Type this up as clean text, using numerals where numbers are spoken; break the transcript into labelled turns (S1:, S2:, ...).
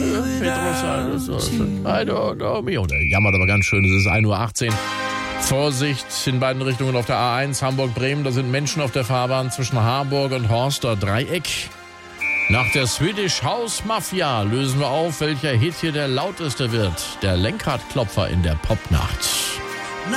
S1: I don't know me. Und er jammert aber ganz schön, es ist 1:18 Uhr. Vorsicht in beiden Richtungen auf der A1 Hamburg-Bremen. Da sind Menschen auf der Fahrbahn zwischen Harburg und Horster Dreieck. Nach der Swedish House Mafia lösen wir auf, welcher Hit hier der lauteste wird. Der Lenkradklopfer in der Popnacht.